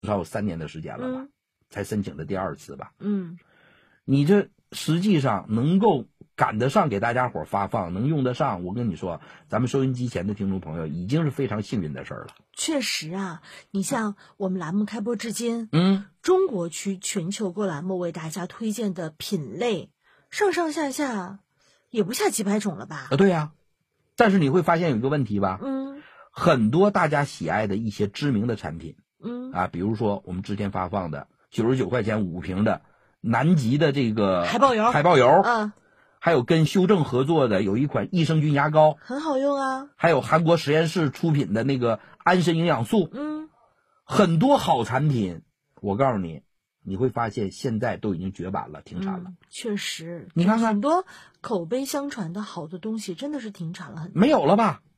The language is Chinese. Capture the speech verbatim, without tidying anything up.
少有三年的时间了吧， 嗯、 才申请的第二次吧。 嗯， 你这实际上能够赶得上给大家伙发放，能用得上，我跟你说，咱们收音机前的听众朋友已经是非常幸运的事儿了。 确实啊，你像我们栏目开播至今， 嗯， 中国区全球购栏目为大家推荐的品类上上下下也不下几百种了吧？ 啊，对呀、啊。但是你会发现有一个问题吧？ 嗯， 很多大家喜爱的一些知名的产品， 嗯啊，比如说我们之前发放的九十九块钱五瓶的南极的这个海豹油， 海豹油， 嗯。 还有跟修正合作的有一款益生菌牙膏， 很好用啊。 还有韩国实验室出品的那个安神营养素， 嗯， 很多好产品，我告诉你，你会发现现在都已经绝版了，停产了。 嗯、确实， 你看看很多口碑相传的好的东西真的是停产了很多， 没有了吧？